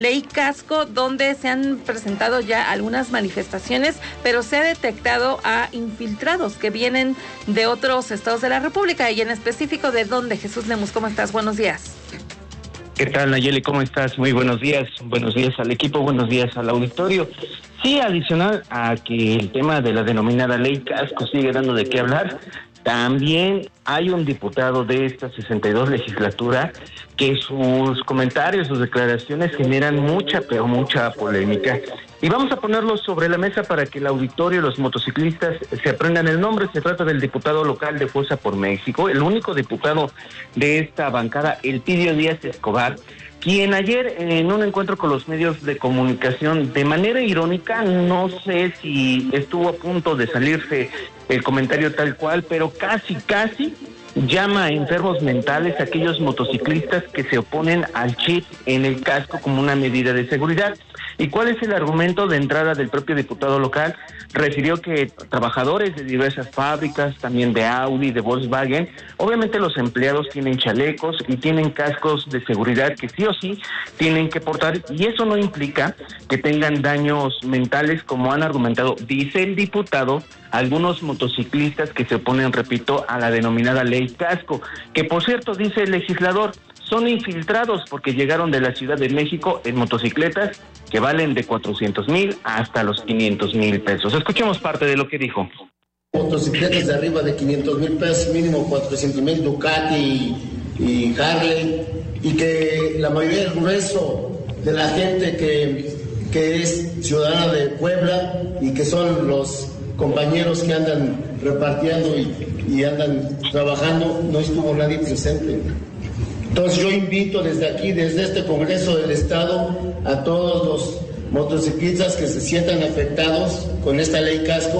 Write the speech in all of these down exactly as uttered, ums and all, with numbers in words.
Ley Casco, donde se han presentado ya algunas manifestaciones, pero se ha detectado a infiltrados que vienen de otros estados de la República y en específico de dónde. Jesús Lemus, ¿cómo estás? Buenos días. ¿Qué tal, Nayeli? ¿Cómo estás? Muy buenos días. Buenos días al equipo, buenos días al auditorio. Sí, adicional a que el tema de la denominada Ley Casco sigue dando de qué hablar, también hay un diputado de esta sesenta y dos legislatura que sus comentarios, sus declaraciones generan mucha, pero mucha polémica. Y vamos a ponerlos sobre la mesa para que el auditorio y los motociclistas se aprendan el nombre. Se trata del diputado local de Fuerza por México, el único diputado de esta bancada, Elpidio Díaz Escobar, quien ayer en un encuentro con los medios de comunicación, de manera irónica, no sé si estuvo a punto de salirse el comentario tal cual, pero casi, casi llama a enfermos mentales a aquellos motociclistas que se oponen al chip en el casco como una medida de seguridad. ¿Y cuál es el argumento de entrada del propio diputado local? Refirió que trabajadores de diversas fábricas, también de Audi, de Volkswagen, obviamente los empleados tienen chalecos y tienen cascos de seguridad que sí o sí tienen que portar, y eso no implica que tengan daños mentales, como han argumentado, dice el diputado, algunos motociclistas que se oponen, repito, a la denominada Ley Casco, que por cierto, dice el legislador, son infiltrados porque llegaron de la Ciudad de México en motocicletas que valen de cuatrocientos mil hasta los quinientos mil pesos. Escuchemos parte de lo que dijo. Motocicletas de arriba de quinientos mil pesos, mínimo cuatrocientos mil Ducati y, y Harley, y que la mayoría del grueso de la gente que, que es ciudadana de Puebla y que son los compañeros que andan repartiendo y, y andan trabajando, no estuvo nadie presente. Entonces yo invito desde aquí, desde este Congreso del Estado, a todos los motociclistas que se sientan afectados con esta Ley Casco.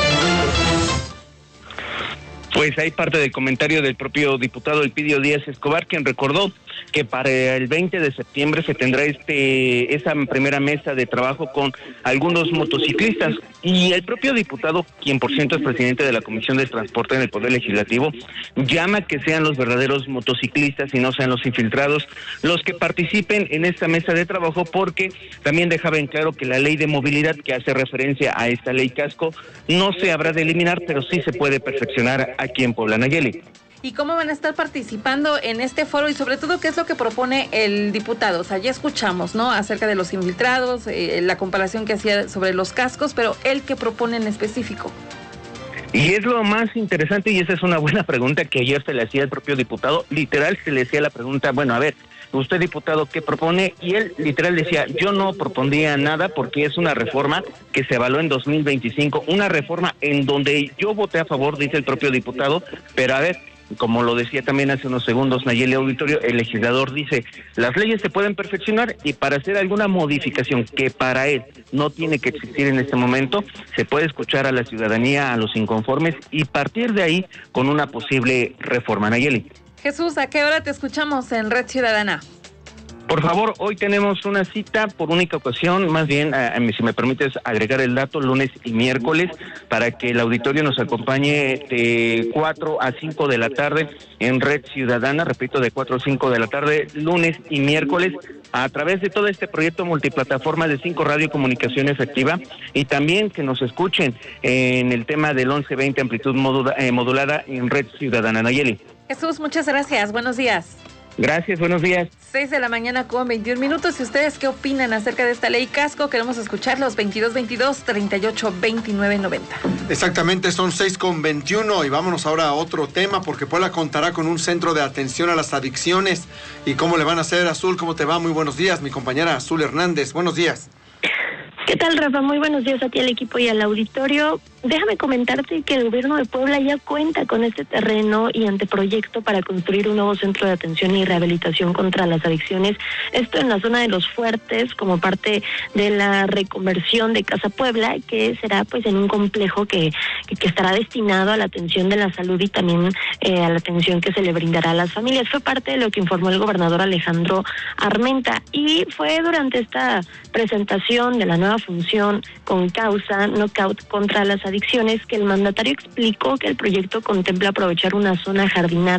Pues hay parte del comentario del propio diputado Elpidio Díaz Escobar, quien recordó que para el veinte de septiembre se tendrá este esa primera mesa de trabajo con algunos motociclistas, y el propio diputado, quien por cierto es presidente de la Comisión de Transporte en el Poder Legislativo, llama que sean los verdaderos motociclistas y no sean los infiltrados los que participen en esta mesa de trabajo, porque también dejaba en claro que la ley de movilidad, que hace referencia a esta Ley Casco, no se habrá de eliminar, pero sí se puede perfeccionar aquí en Puebla. Nayeli. ¿Y cómo van a estar participando en este foro? Y sobre todo, ¿qué es lo que propone el diputado? O sea, ya escuchamos, ¿no?, acerca de los infiltrados, eh, la comparación que hacía sobre los cascos, pero ¿él qué propone en específico? Y es lo más interesante, y esa es una buena pregunta que ayer se le hacía al propio diputado. Literal se le hacía la pregunta, bueno, a ver, usted, diputado, ¿qué propone? Y él literal decía, yo no propondría nada porque es una reforma que se evaluó en dos mil veinticinco, una reforma en donde yo voté a favor, dice el propio diputado, pero a ver, como lo decía también hace unos segundos Nayeli Auditorio, el legislador dice, las leyes se pueden perfeccionar y para hacer alguna modificación que para él no tiene que existir en este momento, se puede escuchar a la ciudadanía, a los inconformes y partir de ahí con una posible reforma. Nayeli. Jesús, ¿a qué hora te escuchamos en Red Ciudadana? Por favor, hoy tenemos una cita por única ocasión, más bien, eh, si me permites agregar el dato, lunes y miércoles, para que el auditorio nos acompañe de cuatro a cinco de la tarde en Red Ciudadana, repito, de cuatro a cinco de la tarde, lunes y miércoles, a través de todo este proyecto multiplataforma de cinco Radio Comunicación Efectiva, y también que nos escuchen en el tema del once veinte amplitud modula, eh, modulada en Red Ciudadana. Nayeli. Jesús, muchas gracias. Buenos días. Gracias, buenos días. seis de la mañana con veintiún minutos. ¿Y ustedes qué opinan acerca de esta Ley Casco? Queremos escucharlos. veintidós veintidós, treinta y ocho, veintinueve, noventa. Exactamente, son seis con veintiuno y vámonos ahora a otro tema, porque Puebla contará con un centro de atención a las adicciones. ¿Y cómo le van a hacer? Azul, ¿cómo te va? Muy buenos días, mi compañera Azul Hernández. Buenos días. ¿Qué tal, Rafa? Muy buenos días a ti, al equipo y al auditorio. Déjame comentarte que el gobierno de Puebla ya cuenta con este terreno y anteproyecto para construir un nuevo centro de atención y rehabilitación contra las adicciones. Esto en la zona de Los Fuertes, como parte de la reconversión de Casa Puebla, que será pues en un complejo que, que, que estará destinado a la atención de la salud y también eh, a la atención que se le brindará a las familias. Fue parte de lo que informó el gobernador Alejandro Armenta, y fue durante esta presentación de la nueva función con causa Knockout contra las adicciones que el mandatario explicó que el proyecto contempla aprovechar una zona jardinada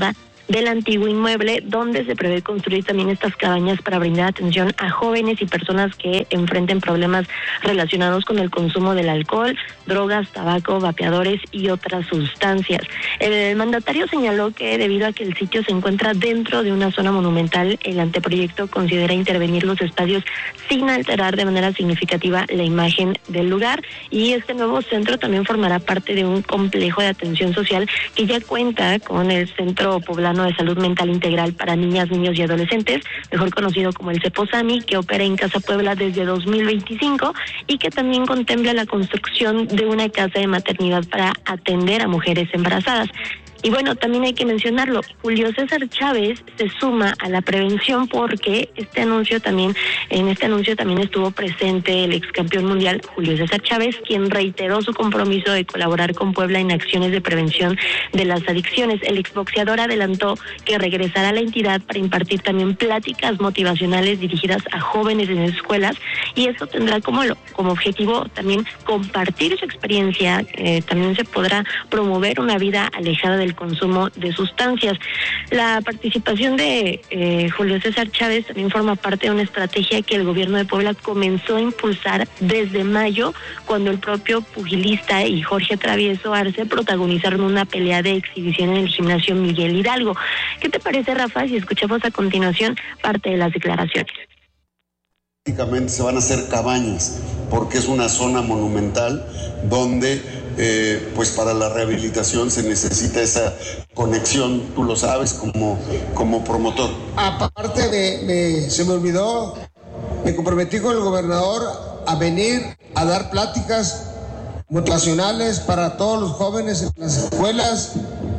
del antiguo inmueble, donde se prevé construir también estas cabañas para brindar atención a jóvenes y personas que enfrenten problemas relacionados con el consumo del alcohol, drogas, tabaco, vapeadores y otras sustancias. El mandatario señaló que debido a que el sitio se encuentra dentro de una zona monumental, el anteproyecto considera intervenir los espacios sin alterar de manera significativa la imagen del lugar, y este nuevo centro también formará parte de un complejo de atención social que ya cuenta con el Centro Poblano de Salud Mental Integral para Niñas, Niños y Adolescentes, mejor conocido como el CEPOSAMI, que opera en Casa Puebla desde dos mil veinticinco y que también contempla la construcción de una casa de maternidad para atender a mujeres embarazadas. Y bueno, también hay que mencionarlo, Julio César Chávez se suma a la prevención porque este anuncio también, en este anuncio también estuvo presente el ex campeón mundial Julio César Chávez, quien reiteró su compromiso de colaborar con Puebla en acciones de prevención de las adicciones. El exboxeador adelantó que regresará a la entidad para impartir también pláticas motivacionales dirigidas a jóvenes en escuelas, y eso tendrá como, como objetivo también compartir su experiencia. Eh, también se podrá promover una vida alejada del consumo de sustancias. La participación de eh, Julio César Chávez también forma parte de una estrategia que el gobierno de Puebla comenzó a impulsar desde mayo, cuando el propio pugilista y Jorge Travieso Arce protagonizaron una pelea de exhibición en el gimnasio Miguel Hidalgo. ¿Qué te parece, Rafa, si escuchamos a continuación parte de las declaraciones? Prácticamente se van a hacer cabañas, porque es una zona monumental donde eh, pues para la rehabilitación se necesita esa conexión, tú lo sabes, como, como promotor. Aparte, me, me, se me olvidó, me comprometí con el gobernador a venir a dar pláticas motivacionales para todos los jóvenes en las escuelas.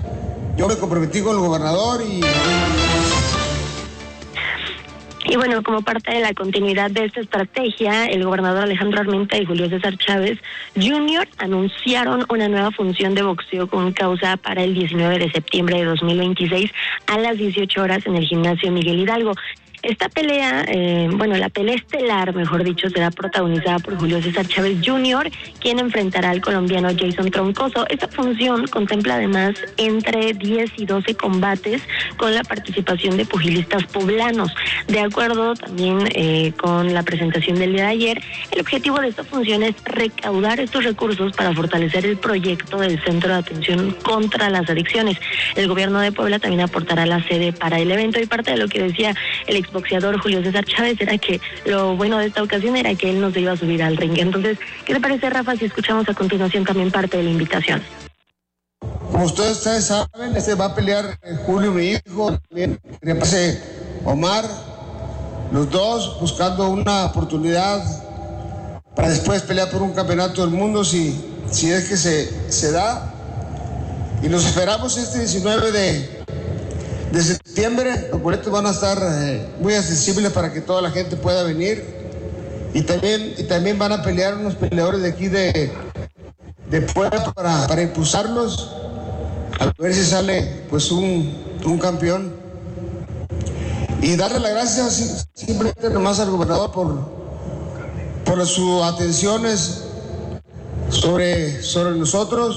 Yo me comprometí con el gobernador y... Y bueno, como parte de la continuidad de esta estrategia, el gobernador Alejandro Armenta y Julio César Chávez junior anunciaron una nueva función de boxeo con causa para el diecinueve de septiembre de dos mil veintiséis a las dieciocho horas en el gimnasio Miguel Hidalgo. Esta pelea, eh, bueno, la pelea estelar, mejor dicho, será protagonizada por Julio César Chávez junior, quien enfrentará al colombiano Jason Troncoso. Esta función contempla además entre diez y doce combates con la participación de pugilistas poblanos. De acuerdo también eh, con la presentación del día de ayer, el objetivo de esta función es recaudar estos recursos para fortalecer el proyecto del Centro de Atención contra las Adicciones. El gobierno de Puebla también aportará la sede para el evento, y parte de lo que decía el ex boxeador Julio César Chávez era que lo bueno de esta ocasión era que él no se iba a subir al ring. Entonces, ¿qué te parece, Rafa, si escuchamos a continuación también parte de la invitación? Como ustedes, ustedes saben, este va a pelear Julio, mi hijo, también me parece Omar, los dos buscando una oportunidad para después pelear por un campeonato del mundo si, si es que se, se da. Y los esperamos este diecinueve de de septiembre. Los boletos van a estar eh, muy accesibles para que toda la gente pueda venir, y también y también van a pelear unos peleadores de aquí de, de Puebla para, para impulsarlos, a ver si sale pues un, un campeón, y darle las gracias simplemente nomás al gobernador por, por sus atenciones sobre, sobre nosotros.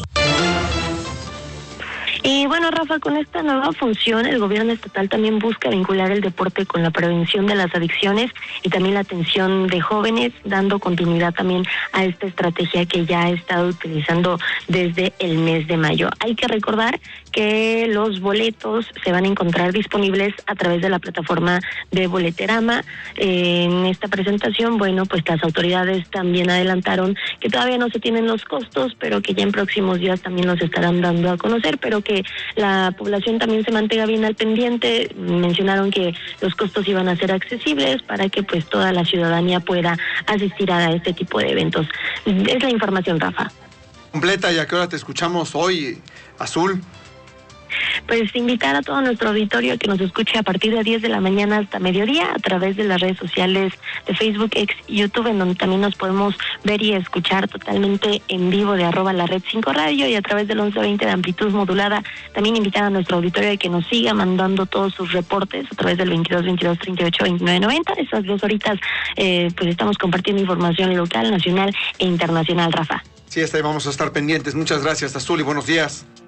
Y bueno, Rafa, con esta nueva función, el gobierno estatal también busca vincular el deporte con la prevención de las adicciones y también la atención de jóvenes, dando continuidad también a esta estrategia que ya ha estado utilizando desde el mes de mayo. Hay que recordar que los boletos se van a encontrar disponibles a través de la plataforma de Boleterama. En esta presentación, bueno, pues las autoridades también adelantaron que todavía no se tienen los costos, pero que ya en próximos días también los estarán dando a conocer, pero que la población también se mantenga bien al pendiente. Mencionaron que los costos iban a ser accesibles para que pues toda la ciudadanía pueda asistir a este tipo de eventos. Es la información, Rafa. Completa, ¿y a qué hora te escuchamos hoy, Azul? Pues invitar a todo nuestro auditorio a que nos escuche a partir de diez de la mañana hasta mediodía a través de las redes sociales de Facebook, X y YouTube, en donde también nos podemos ver y escuchar totalmente en vivo de arroba la red cinco radio, y a través del once veinte de amplitud modulada. También invitar a nuestro auditorio a que nos siga mandando todos sus reportes a través del veintidós, veintidós, treinta y ocho, veintinueve, noventa. Estas dos horitas eh, pues estamos compartiendo información local, nacional e internacional, Rafa. Sí, hasta ahí vamos a estar pendientes. Muchas gracias, Azul, y buenos días.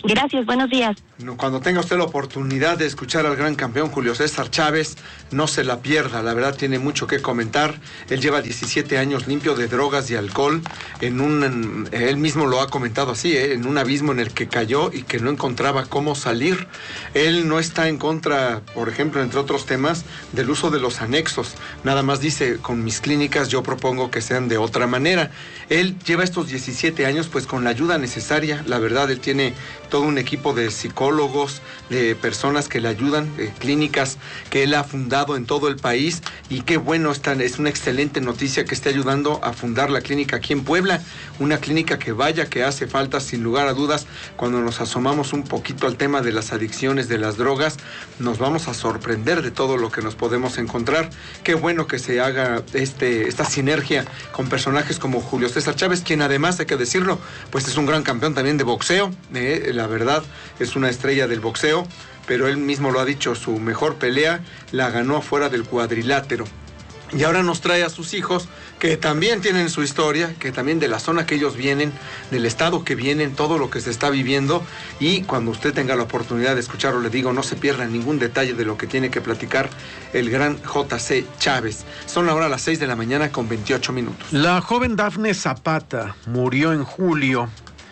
Gracias, buenos días. Cuando tenga usted la oportunidad de escuchar al gran campeón Julio César Chávez, no se la pierda, la verdad tiene mucho que comentar. Él lleva diecisiete años limpio de drogas y alcohol, en un, él mismo lo ha comentado así, ¿eh? en un abismo en el que cayó y que no encontraba cómo salir. Él no está en contra, por ejemplo, entre otros temas, del uso de los anexos. Nada más dice, con mis clínicas yo propongo que sean de otra manera. Él lleva estos diecisiete años pues con la ayuda necesaria, la verdad, él tiene todo un equipo de psicólogos, de personas que le ayudan, de clínicas que él ha fundado en todo el país, y qué bueno, está, es una excelente noticia que esté ayudando a fundar la clínica aquí en Puebla, una clínica que vaya, que hace falta sin lugar a dudas. Cuando nos asomamos un poquito al tema de las adicciones, de las drogas, nos vamos a sorprender de todo lo que nos podemos encontrar. Qué bueno que se haga este, esta sinergia con personajes como Julio César Chávez, quien además, hay que decirlo, pues es un gran campeón también de boxeo, eh, la verdad, es una estrella del boxeo, pero él mismo lo ha dicho, su mejor pelea la ganó afuera del cuadrilátero. Y ahora nos trae a sus hijos, que también tienen su historia, que también de la zona que ellos vienen, del estado que vienen, todo lo que se está viviendo. Y cuando usted tenga la oportunidad de escucharlo, le digo, no se pierda ningún detalle de lo que tiene que platicar el gran J C Chávez. Son ahora las seis de la mañana con veintiocho minutos. La joven Dafne Zapata murió en julio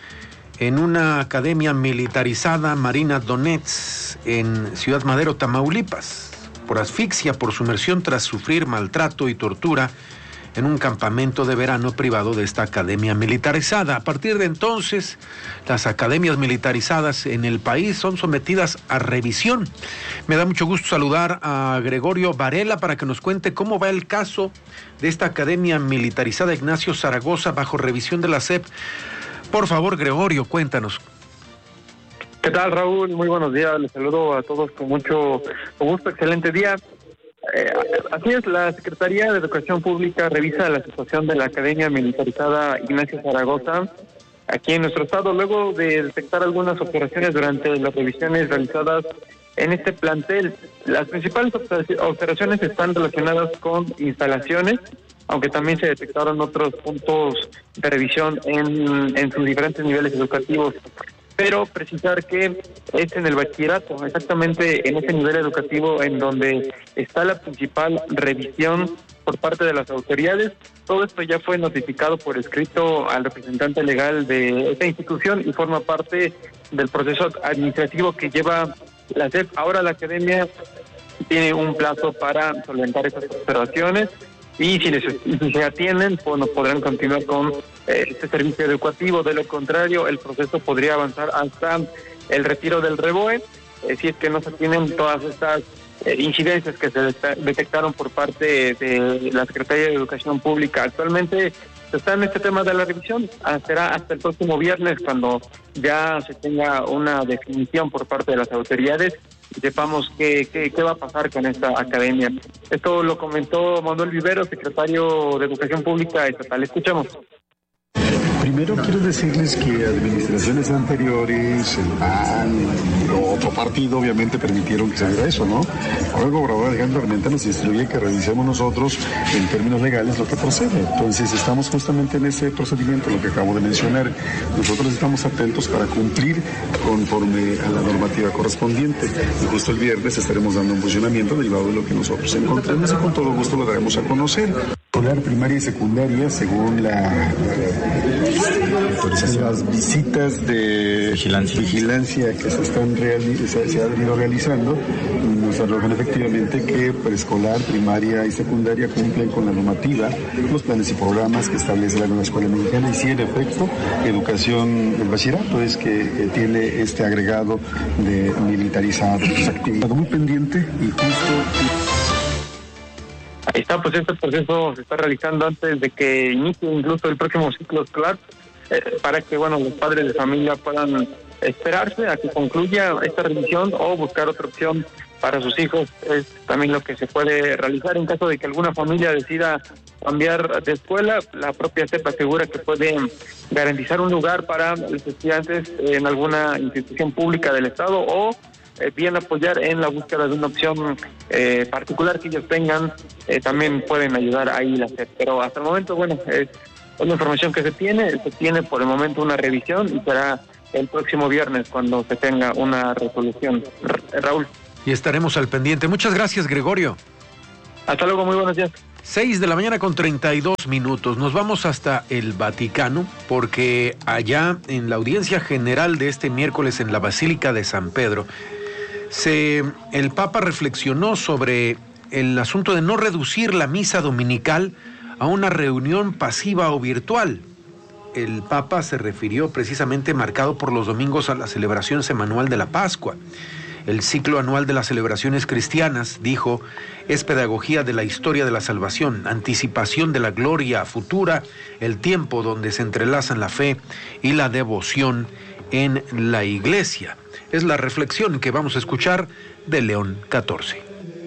en una academia militarizada, Marina Donetsk, en Ciudad Madero, Tamaulipas, por asfixia por sumersión tras sufrir maltrato y tortura en un campamento de verano privado de esta academia militarizada. A partir de entonces, las academias militarizadas en el país son sometidas a revisión. Me da mucho gusto saludar a Gregorio Varela para que nos cuente cómo va el caso de esta academia militarizada Ignacio Zaragoza bajo revisión de la S E P. Por favor, Gregorio, cuéntanos. ¿Qué tal, Raúl? Muy buenos días. Les saludo a todos con mucho con gusto. Excelente día. Eh, así es, la Secretaría de Educación Pública revisa la situación de la Academia Militarizada Ignacio Zaragoza aquí en nuestro estado, luego de detectar algunas observaciones durante las revisiones realizadas en este plantel. Las principales observaciones están relacionadas con instalaciones, aunque también se detectaron otros puntos de revisión en, en sus diferentes niveles educativos. Pero precisar que es en el bachillerato, exactamente en ese nivel educativo en donde está la principal revisión por parte de las autoridades. Todo esto ya fue notificado por escrito al representante legal de esta institución y forma parte del proceso administrativo que lleva la S E P. Ahora la academia tiene un plazo para solventar estas observaciones y si, les, si se atienden, pues no podrán continuar con eh, este servicio educativo. De lo contrario, el proceso podría avanzar hasta el retiro del REBOE, eh, si es que no se tienen todas estas eh, incidencias que se detectaron por parte de la Secretaría de Educación Pública. Actualmente está en este tema de la revisión, será hasta el próximo viernes cuando ya se tenga una definición por parte de las autoridades y sepamos qué, qué, qué va a pasar con esta academia. Esto lo comentó Manuel Vivero, secretario de Educación Pública estatal. Escuchamos. Primero quiero decirles que administraciones anteriores, el P A N, otro partido obviamente permitieron que se haga eso, ¿no? Ahora el gobernador Alejandro Armenta nos instruye que revisemos nosotros en términos legales lo que procede. Entonces estamos justamente en ese procedimiento, lo que acabo de mencionar. Nosotros estamos atentos para cumplir conforme a la normativa correspondiente. Y justo el viernes estaremos dando un funcionamiento derivado de lo que nosotros encontremos y con todo gusto lo daremos a conocer. Escolar, primaria y secundaria, según la las visitas de vigilancia, vigilancia que se están reali- se, se han venido realizando, nos arrojan efectivamente que preescolar, primaria y secundaria cumplen con la normativa, los planes y programas que establece la nueva escuela mexicana, y sí, en efecto, educación del bachillerato es que, que tiene este agregado de militarizado, pues, actividad muy pendiente y justo. Ahí está, pues este proceso se está realizando antes de que inicie incluso el próximo ciclo escolar, eh, para que, bueno, los padres de familia puedan esperarse a que concluya esta revisión o buscar otra opción para sus hijos. Es también lo que se puede realizar en caso de que alguna familia decida cambiar de escuela. La propia S E P asegura que puede garantizar un lugar para los estudiantes en alguna institución pública del Estado o eh, bien apoyar en la búsqueda de una opción eh, particular que ellos tengan. Eh, también pueden ayudar ahí la S E P. Pero hasta el momento, bueno, es una información que se tiene, se tiene por el momento una revisión y será el próximo viernes cuando se tenga una resolución. R- Raúl. Y estaremos al pendiente. Muchas gracias, Gregorio. Hasta luego, muy buenos días. seis de la mañana con treinta y dos minutos. Nos vamos hasta el Vaticano porque allá en la audiencia general de este miércoles en la Basílica de San Pedro, se, el Papa reflexionó sobre el asunto de no reducir la misa dominical a una reunión pasiva o virtual. El Papa se refirió precisamente marcado por los domingos a la celebración semanal de la Pascua. El ciclo anual de las celebraciones cristianas, dijo, es pedagogía de la historia de la salvación, anticipación de la gloria futura, el tiempo donde se entrelazan la fe y la devoción en la Iglesia. Es la reflexión que vamos a escuchar de León catorce.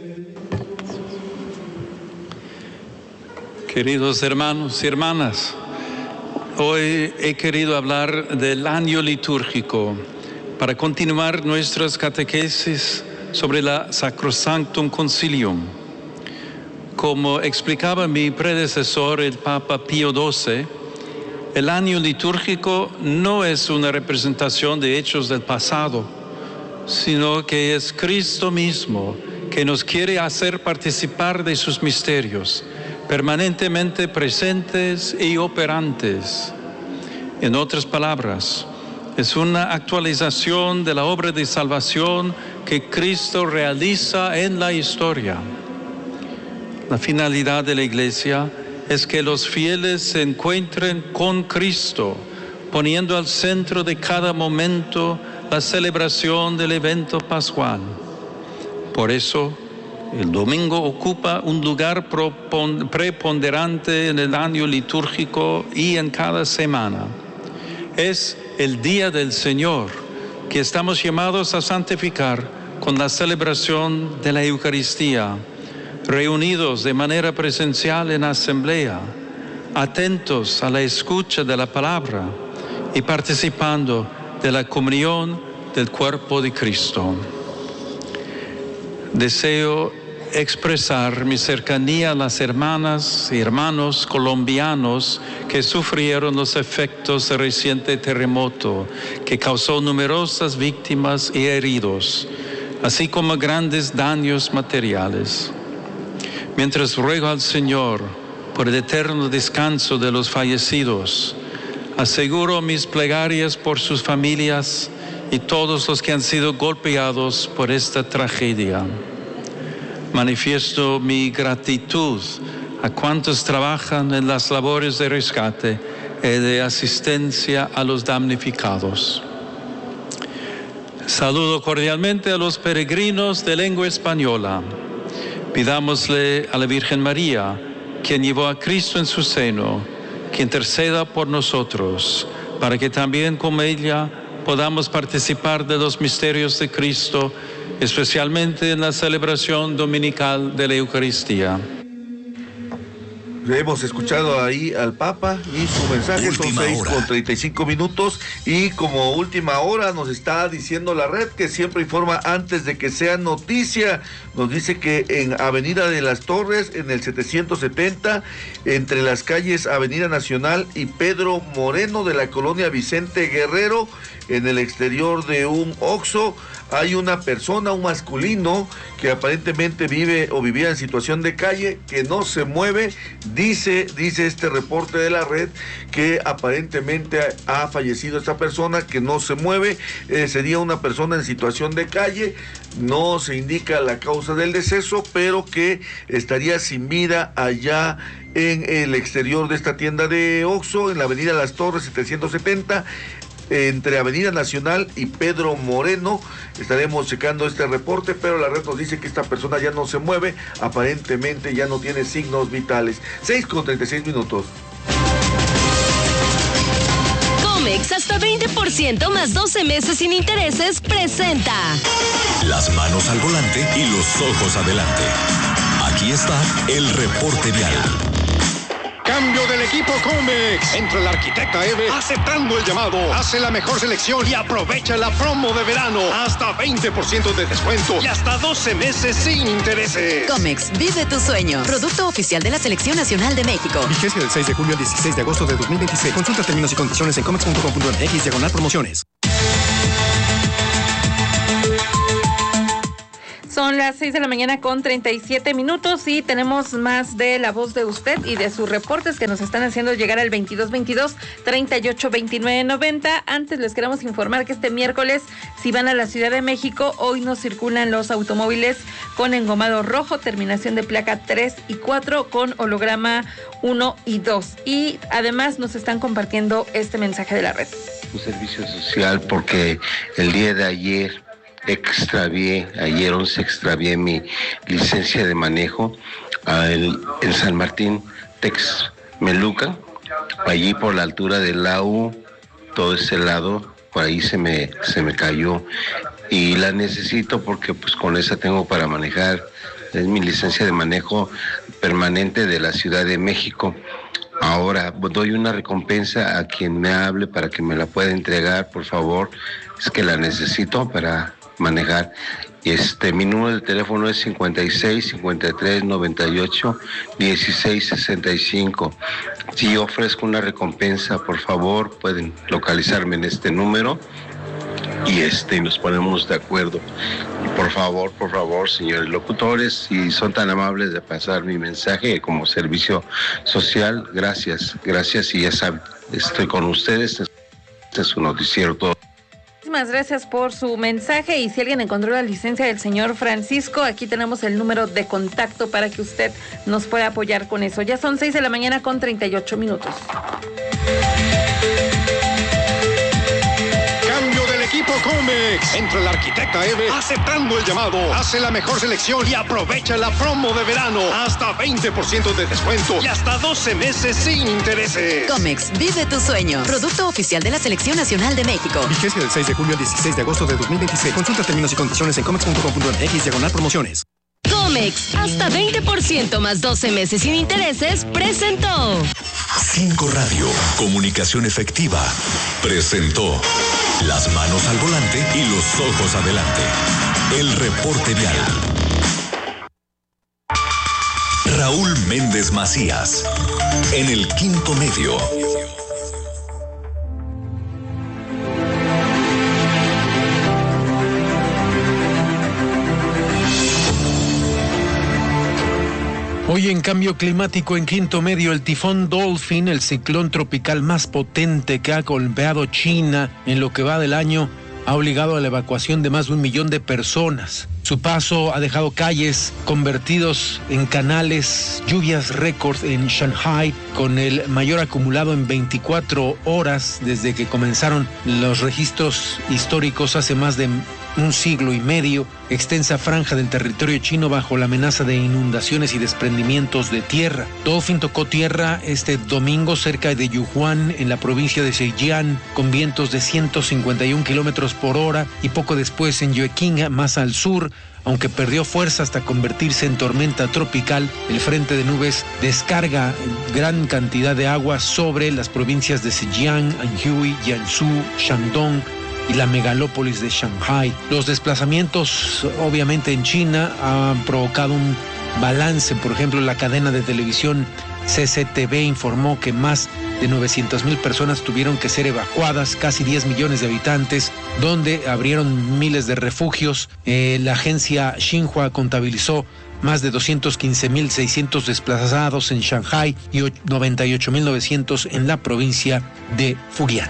Queridos hermanos y hermanas, hoy he querido hablar del año litúrgico para continuar nuestras catequesis sobre la Sacrosanctum Concilium. Como explicaba mi predecesor, el Papa Pío doce, el año litúrgico no es una representación de hechos del pasado, sino que es Cristo mismo que nos quiere hacer participar de sus misterios, permanentemente presentes y operantes. En otras palabras, es una actualización de la obra de salvación que Cristo realiza en la historia. La finalidad de la Iglesia es que los fieles se encuentren con Cristo, poniendo al centro de cada momento la celebración del evento pascual. Por eso, el domingo ocupa un lugar preponderante en el año litúrgico y en cada semana. Es el día del Señor que estamos llamados a santificar con la celebración de la Eucaristía, reunidos de manera presencial en asamblea, atentos a la escucha de la palabra y participando de la comunión del cuerpo de Cristo. Deseo expresar mi cercanía a las hermanas y hermanos colombianos que sufrieron los efectos del reciente terremoto que causó numerosas víctimas y heridos, así como grandes daños materiales. Mientras ruego al Señor por el eterno descanso de los fallecidos, aseguro mis plegarias por sus familias y todos los que han sido golpeados por esta tragedia. Manifiesto mi gratitud a cuantos trabajan en las labores de rescate y de asistencia a los damnificados. Saludo cordialmente a los peregrinos de lengua española. Pidámosle a la Virgen María, quien llevó a Cristo en su seno, que interceda por nosotros, para que también como ella podamos participar de los misterios de Cristo, especialmente en la celebración dominical de la Eucaristía. Hemos escuchado ahí al Papa y su mensaje. Última son seis con treinta y cinco minutos y como última hora nos está diciendo la red que siempre informa antes de que sea noticia. Nos dice que en Avenida de las Torres, en el setecientos setenta, entre las calles Avenida Nacional y Pedro Moreno de la colonia Vicente Guerrero, en el exterior de un Oxxo, hay una persona, un masculino, que aparentemente vive o vivía en situación de calle, que no se mueve. Dice, dice este reporte de la red que aparentemente ha fallecido esta persona, que no se mueve. Eh, sería una persona en situación de calle. No se indica la causa del deceso, pero que estaría sin vida allá en el exterior de esta tienda de Oxxo, en la Avenida Las Torres setecientos setenta. Entre Avenida Nacional y Pedro Moreno. Estaremos checando este reporte, pero la red nos dice que esta persona ya no se mueve, aparentemente ya no tiene signos vitales. seis con treinta y seis minutos. Comex, hasta veinte por ciento más doce meses sin intereses, presenta las manos al volante y los ojos adelante. Aquí está el reporte vial. Cambio del equipo Comex. Entra el arquitecta Eve aceptando el llamado. Hace la mejor selección y aprovecha la promo de verano. Hasta veinte por ciento de descuento y hasta doce meses sin intereses. Comex, vive tu sueño. Producto oficial de la Selección Nacional de México. Vigencia del seis de julio al dieciséis de agosto de dos mil veintiséis. Consulta términos y condiciones en comex punto com punto m x diagonal promociones. Son las seis de la mañana con treinta y siete minutos y tenemos más de la voz de usted y de sus reportes que nos están haciendo llegar al veintidós veintidós, treinta y ocho, veintinueve, noventa. Antes les queremos informar que este miércoles, si van a la Ciudad de México, hoy no circulan los automóviles con engomado rojo, terminación de placa tres y cuatro con holograma uno y dos. Y además nos están compartiendo este mensaje de la red. Un servicio social porque el día de ayer extravié, ayer once extravié mi licencia de manejo en San Martín, Texmelucan, allí por la altura del la u, todo ese lado, por ahí se me, se me cayó y la necesito porque pues con esa tengo para manejar, es mi licencia de manejo permanente de la Ciudad de México. Ahora doy una recompensa a quien me hable para que me la pueda entregar, por favor, es que la necesito para manejar. Este, mi número de teléfono es cincuenta y seis, cincuenta y tres, noventa y ocho, dieciséis, sesenta y cinco. Si ofrezco una recompensa, por favor, pueden localizarme en este número y este nos ponemos de acuerdo. Por favor, por favor, señores locutores, si son tan amables de pasar mi mensaje como servicio social, gracias, gracias y ya saben, estoy con ustedes, este es su noticiero todo. Muchísimas gracias por su mensaje y si alguien encontró la licencia del señor Francisco, aquí tenemos el número de contacto para que usted nos pueda apoyar con eso. Ya son seis de la mañana con treinta y ocho minutos. Equipo Comex. Entra el arquitecta Eve aceptando el llamado. Hace la mejor selección y aprovecha la promo de verano. Hasta veinte por ciento de descuento y hasta doce meses sin intereses. Comex, vive tu sueño. Producto oficial de la Selección Nacional de México. Vigencia del seis de julio al dieciséis de agosto de dos mil veintiséis. Consulta términos y condiciones en comex punto com punto m x diagonal promociones. Comex, hasta veinte por ciento más doce meses sin intereses, presentó. Cinco Radio, comunicación efectiva, presentó las manos al volante y los ojos adelante. El reporte vial. Raúl Méndez Macías, en el Quinto Medio. Hoy en cambio climático en Quinto Medio, el tifón Dolphin, el ciclón tropical más potente que ha golpeado China en lo que va del año, ha obligado a la evacuación de más de un millón de personas. Su paso ha dejado calles convertidos en canales, lluvias récord en Shanghai, con el mayor acumulado en veinticuatro horas desde que comenzaron los registros históricos hace más de un siglo y medio. Extensa franja del territorio chino bajo la amenaza de inundaciones y desprendimientos de tierra. Dolphin tocó tierra este domingo cerca de Yuhuan, en la provincia de Zhejiang, con vientos de ciento cincuenta y un kilómetros por hora, y poco después en Yueqing, más al sur. Aunque perdió fuerza hasta convertirse en tormenta tropical, el frente de nubes descarga gran cantidad de agua sobre las provincias de Zhejiang, Anhui, Jiangsu, Shandong y la megalópolis de Shanghai. Los desplazamientos, obviamente en China, han provocado un balance. Por ejemplo, la cadena de televisión C C T V informó que más de novecientas mil personas tuvieron que ser evacuadas, casi diez millones de habitantes, donde abrieron miles de refugios. Eh, la agencia Xinhua contabilizó más de doscientos quince mil seiscientos desplazados en Shanghai y noventa y ocho mil novecientos en la provincia de Fujian.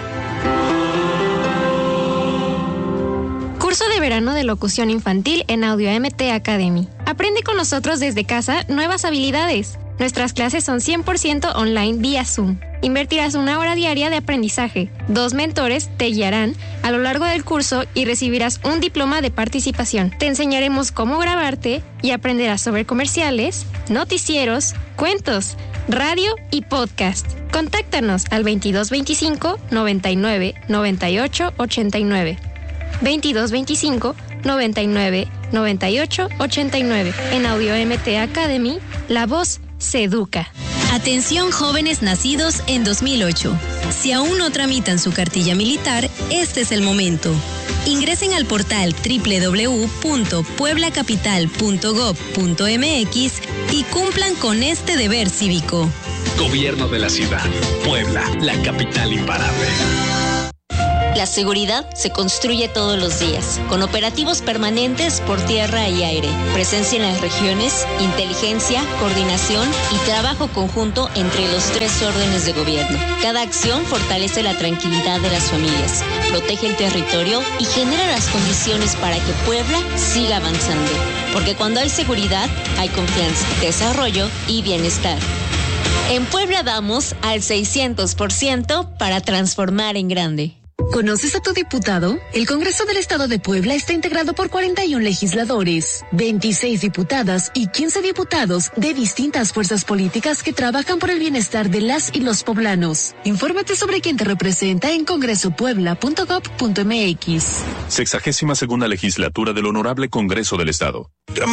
Curso de verano de locución infantil en Audio M T Academy. Aprende con nosotros desde casa nuevas habilidades. Nuestras clases son cien por ciento online vía Zoom. Invertirás una hora diaria de aprendizaje. Dos mentores te guiarán a lo largo del curso y recibirás un diploma de participación. Te enseñaremos cómo grabarte y aprenderás sobre comerciales, noticieros, cuentos, radio y podcast. Contáctanos al veintidós veinticinco, noventa y nueve, noventa y ocho, ochenta y nueve. veintidós veinticinco, noventa y nueve, noventa y ocho, ochenta y nueve. En Audio M T Academy, la voz se educa. Atención jóvenes nacidos en dos mil ocho. Si aún no tramitan su cartilla militar, este es el momento. Ingresen al portal doble u doble u doble u punto puebla capital punto gob punto m x y cumplan con este deber cívico. Gobierno de la Ciudad. Puebla, la capital imparable. La seguridad se construye todos los días, con operativos permanentes por tierra y aire, presencia en las regiones, inteligencia, coordinación y trabajo conjunto entre los tres órdenes de gobierno. Cada acción fortalece la tranquilidad de las familias, protege el territorio y genera las condiciones para que Puebla siga avanzando. Porque cuando hay seguridad, hay confianza, desarrollo y bienestar. En Puebla vamos al seiscientos por ciento para transformar en grande. ¿Conoces a tu diputado? El Congreso del Estado de Puebla está integrado por cuarenta y un legisladores, veintiséis diputadas y quince diputados de distintas fuerzas políticas que trabajan por el bienestar de las y los poblanos. Infórmate sobre quién te representa en congreso puebla punto gob punto m x. Sexagésima segunda legislatura del Honorable Congreso del Estado.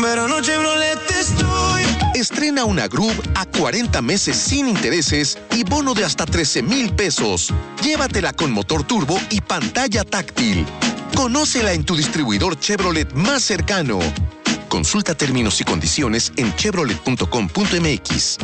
Estrena una Groove a cuarenta meses sin intereses y bono de hasta trece mil pesos. Llévatela con motor turbo y pantalla táctil. Conócela en tu distribuidor Chevrolet más cercano. Consulta términos y condiciones en chevrolet punto com punto m x.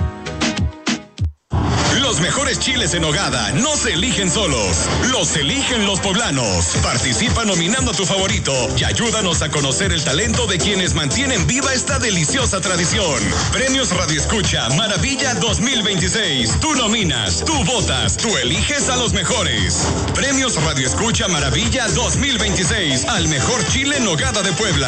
Los mejores chiles en nogada no se eligen solos, los eligen los poblanos. Participa nominando a tu favorito y ayúdanos a conocer el talento de quienes mantienen viva esta deliciosa tradición. Premios Radio Escucha Maravilla dos mil veintiséis. Tú nominas, tú votas, tú eliges a los mejores. Premios Radio Escucha Maravilla dos mil veintiséis al mejor chile en nogada de Puebla.